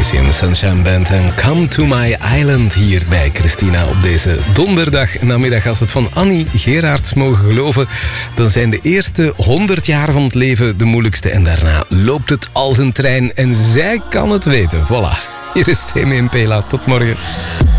Casey en de Sunshine Band en Come to My Island hier bij Christina op deze donderdag namiddag. Als het van Annie Gerards mogen geloven, dan zijn de eerste 100 jaar van het leven de moeilijkste en daarna loopt het als een trein en zij kan het weten. Voilà, hier is Temi Impela. Tot morgen.